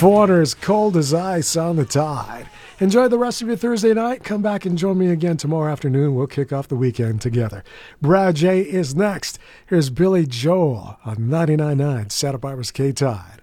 Foreigners, Cold as Ice on the Tide. Enjoy the rest of your Thursday night. Come back and join me again tomorrow afternoon. We'll kick off the weekend together. Brad J is next. Here's Billy Joel on 99.9 Santa Barbara's K-Tide.